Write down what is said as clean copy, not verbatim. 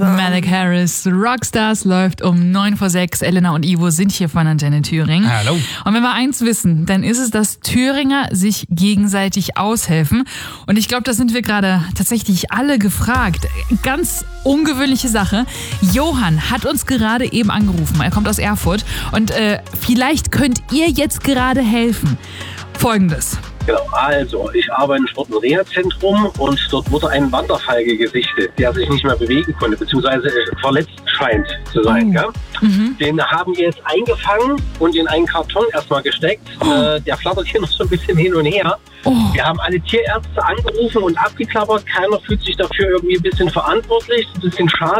Malik Harris, Rockstars läuft um 5:09. Elena und Ivo sind hier von Antenne Thüringen. Hallo. Und wenn wir eins wissen, dann ist es, dass Thüringer sich gegenseitig aushelfen. Und ich glaube, da sind wir gerade tatsächlich alle gefragt. Ganz ungewöhnliche Sache. Johann hat uns gerade eben angerufen. Er kommt aus Erfurt. Und vielleicht könnt ihr jetzt gerade helfen. Folgendes. Genau, also ich arbeite im Sport- und Reha-Zentrum und dort wurde ein Wanderfalke gesichtet, der sich nicht mehr bewegen konnte, beziehungsweise verletzt scheint zu sein. Gell? Den haben wir jetzt eingefangen und in einen Karton erstmal gesteckt. Der flattert hier noch so ein bisschen hin und her. Wir haben alle Tierärzte angerufen und abgeklappert. Keiner fühlt sich dafür irgendwie ein bisschen verantwortlich. Das ist ein bisschen schade.